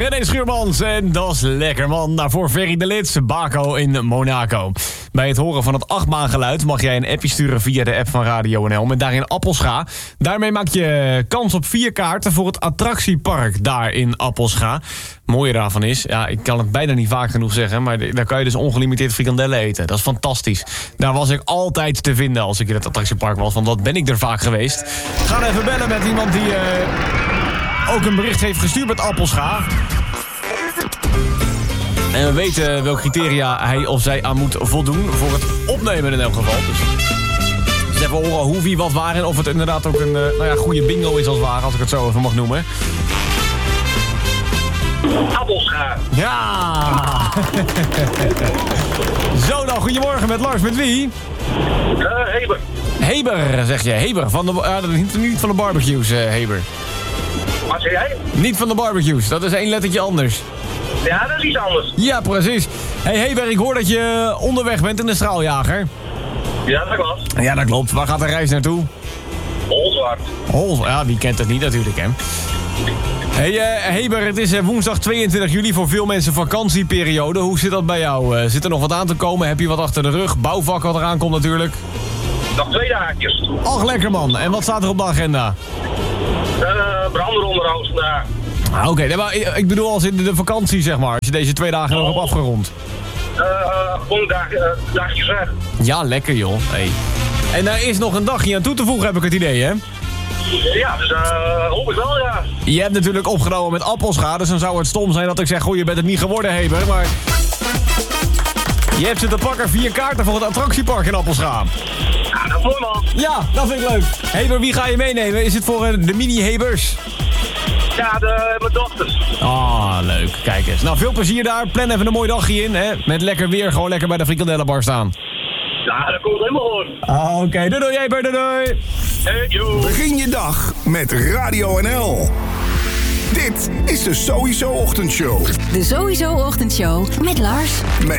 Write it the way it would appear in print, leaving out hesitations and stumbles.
René Schuurmans en dat is lekker man. Daarvoor Ferry de Lits, Baco in Monaco. Bij het horen van het achtbaangeluid mag jij een appje sturen via de app van Radio NL met daarin Appelscha. Daarmee maak je kans op 4 kaarten voor het attractiepark daar in Appelscha. Mooie daarvan is, ja, ik kan het bijna niet vaak genoeg zeggen, maar daar kan je dus ongelimiteerd frikandellen eten. Dat is fantastisch. Daar was ik altijd te vinden als ik in het attractiepark was, want dat ben ik er vaak geweest. Ga even bellen met iemand die ook een bericht heeft gestuurd met Appelscha. En we weten welke criteria hij of zij aan moet voldoen voor het opnemen in elk geval. Dus even horen hoe, wie, wat, waar en of het inderdaad ook een goede bingo is als het ware, als ik het zo even mag noemen. Appelscha. Ja! Zo dan, goedemorgen met Lars, met wie? Heber. Heber, zeg je. Heber, niet van de barbecues, Heber. Wat zeg jij? Niet van de barbecues, dat is 1 lettertje anders. Ja, dat is iets anders. Ja, precies. Hey Heber, ik hoor dat je onderweg bent in de straaljager. Ja, dat klopt. Ja, dat klopt. Waar gaat de reis naartoe? Holzwart. Ja, wie kent het niet natuurlijk, hè? Hey Heber, het is woensdag 22 juli voor veel mensen vakantieperiode. Hoe zit dat bij jou? Zit er nog wat aan te komen? Heb je wat achter de rug? Bouwvak wat eraan komt natuurlijk. Nog 2 dagjes. Ach, lekker man. En wat staat er op de agenda? Branderonderhoud vandaag. Oké, maar ik bedoel als in de vakantie, zeg maar. Als je deze 2 dagen nog hebt afgerond. Gewoon dagjes weg. Ja, lekker joh. Hey. En daar is nog een dagje aan toe te voegen, heb ik het idee, hè? Ja, dus hoop ik wel, ja. Je hebt natuurlijk opgenomen met Appelscha, dus dan zou het stom zijn dat ik zeg, goh, je bent het niet geworden, Heber, maar... Je hebt ze te pakken 4 kaarten voor het attractiepark in Appelscha. Ja, dat is mooi, man. Ja, dat vind ik leuk. Heber, wie ga je meenemen? Is het voor de mini-Hebers? Ja, mijn dochters. Ah, leuk. Kijk eens. Nou, veel plezier daar. Plan even een mooi dagje in, hè. Met lekker weer, gewoon lekker bij de frikandellenbar staan. Ja, dat komt helemaal goed. Oké, doei, Heber, doei. Hey, joe. Begin je dag met Radio NL. Dit is de Sowieso Ochtendshow. De Sowieso Ochtendshow met Lars.